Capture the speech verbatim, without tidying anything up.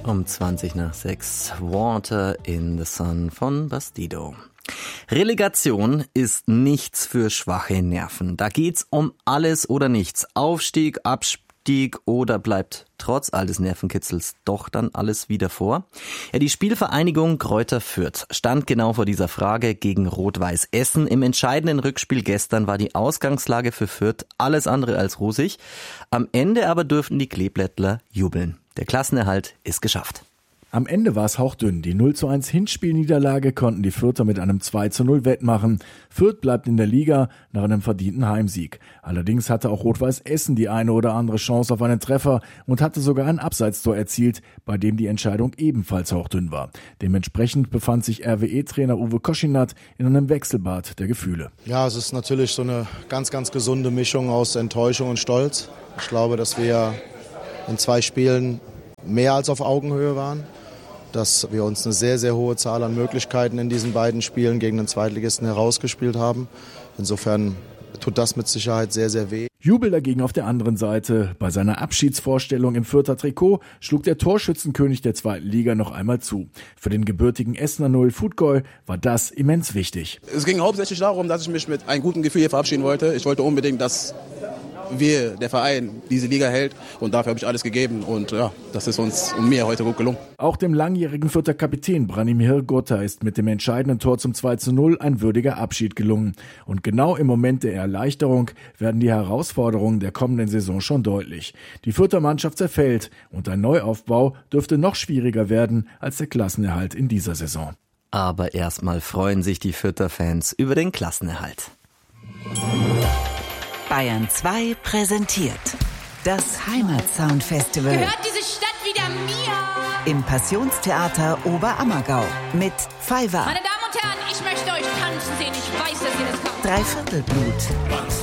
Um zwanzig nach sechs, Water in the Sun von Bastido. Relegation ist nichts für schwache Nerven. Da geht's um alles oder nichts. Aufstieg, Abstieg oder bleibt trotz all des Nervenkitzels doch dann alles wieder vor? Ja, die Spielvereinigung Greuther Fürth stand genau vor dieser Frage gegen Rot-Weiß Essen. Im entscheidenden Rückspiel gestern war die Ausgangslage für Fürth alles andere als rosig. Am Ende aber dürften die Kleeblättler jubeln. Der Klassenerhalt ist geschafft. Am Ende war es hauchdünn. Die null zu eins Hinspielniederlage konnten die Fürther mit einem zwei zu null wettmachen. Fürth bleibt in der Liga nach einem verdienten Heimsieg. Allerdings hatte auch Rot-Weiß Essen die eine oder andere Chance auf einen Treffer und hatte sogar ein Abseitstor erzielt, bei dem die Entscheidung ebenfalls hauchdünn war. Dementsprechend befand sich R W E-Trainer Uwe Koschinat in einem Wechselbad der Gefühle. Ja, es ist natürlich so eine ganz, ganz gesunde Mischung aus Enttäuschung und Stolz. Ich glaube, dass wir in zwei Spielen mehr als auf Augenhöhe waren, dass wir uns eine sehr, sehr hohe Zahl an Möglichkeiten in diesen beiden Spielen gegen den Zweitligisten herausgespielt haben. Insofern tut das mit Sicherheit sehr, sehr weh. Jubel dagegen auf der anderen Seite. Bei seiner Abschiedsvorstellung im Fürther Trikot schlug der Torschützenkönig der zweiten Liga noch einmal zu. Für den gebürtigen Essener Noel Futgoy war das immens wichtig. Es ging hauptsächlich darum, dass ich mich mit einem guten Gefühl hier verabschieden wollte. Ich wollte unbedingt, dass wir, der Verein, diese Liga hält, und dafür habe ich alles gegeben und ja, das ist uns und mir heute gut gelungen. Auch dem langjährigen Fürther Kapitän Branimir Gota ist mit dem entscheidenden Tor zum zwei zu null ein würdiger Abschied gelungen. Und genau im Moment der Erleichterung werden die Herausforderungen der kommenden Saison schon deutlich. Die Fürther Mannschaft zerfällt und ein Neuaufbau dürfte noch schwieriger werden als der Klassenerhalt in dieser Saison. Aber erstmal freuen sich die Fürther Fans über den Klassenerhalt. Bayern zwei präsentiert das Heimatsound-Festival. Gehört diese Stadt wieder mir? Im Passionstheater Oberammergau mit Fiverr. Meine Damen und Herren, ich möchte euch tanzen sehen. Ich weiß, dass ihr das könnt. Dreiviertelblut.